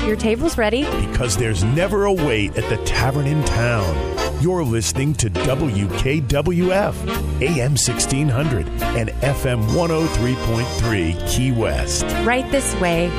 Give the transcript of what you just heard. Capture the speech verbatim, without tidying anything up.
Your table's ready. Because there's never a wait at the tavern in town. You're listening to W K W F, A M sixteen hundred and F M one oh three point three Key West. Right this way.